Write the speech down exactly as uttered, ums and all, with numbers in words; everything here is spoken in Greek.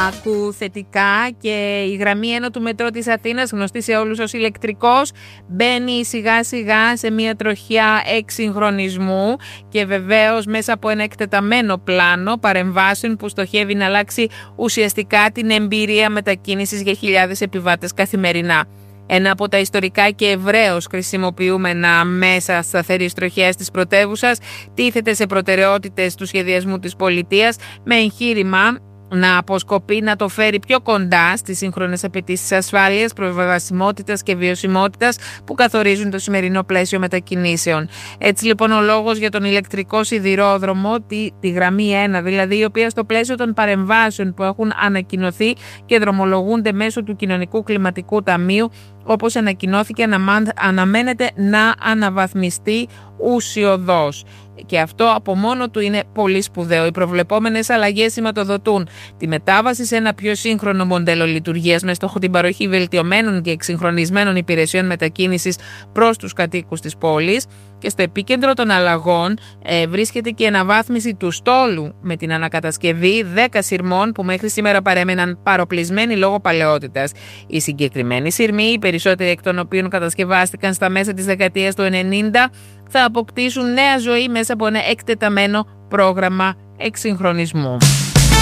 άκου θετικά και η γραμμή ένα του μετρό της Αθήνας, γνωστή σε όλους ως ηλεκτρικός, μπαίνει σιγά σιγά σε μια τροχιά εξυγχρονισμού και βεβαίως μέσα από ένα εκτεταμένο πλάνο παρεμβάσεων που στοχεύει να αλλάξει ουσιαστικά την εμπειρία μετακίνησης για χιλιάδες επιβάτες καθημερινά. Ένα από τα ιστορικά και ευρέως χρησιμοποιούμενα μέσα σταθερής τροχέας της πρωτεύουσας τίθεται σε προτεραιότητες του σχεδιασμού της πολιτείας με εγχείρημα να αποσκοπεί να το φέρει πιο κοντά στις σύγχρονες απαιτήσεις ασφάλειας, προσβασιμότητας και βιωσιμότητας που καθορίζουν το σημερινό πλαίσιο μετακινήσεων. Έτσι λοιπόν ο λόγος για τον ηλεκτρικό σιδηρόδρομο, τη, τη γραμμή ένα δηλαδή, η οποία στο πλαίσιο των παρεμβάσεων που έχουν ανακοινωθεί και δρομολογούνται μέσω του Κοινωνικού Κλιματικού Ταμείου, όπως ανακοινώθηκε, αναμένεται να αναβαθμιστεί ουσιωδώς. Και αυτό από μόνο του είναι πολύ σπουδαίο. Οι προβλεπόμενες αλλαγές σηματοδοτούν τη μετάβαση σε ένα πιο σύγχρονο μοντέλο λειτουργίας με στόχο την παροχή βελτιωμένων και εξυγχρονισμένων υπηρεσιών μετακίνησης προς τους κατοίκους της πόλης. Και στο επίκεντρο των αλλαγών ε, βρίσκεται και η αναβάθμιση του στόλου με την ανακατασκευή δέκα σειρμών που μέχρι σήμερα παρέμεναν παροπλισμένοι λόγω παλαιότητας. Οι συγκεκριμένοι σειρμοί, οι περισσότεροι εκ των οποίων κατασκευάστηκαν στα μέσα της δεκαετίας του ενενήντα, θα αποκτήσουν νέα ζωή μέσα από ένα εκτεταμένο πρόγραμμα εξυγχρονισμού.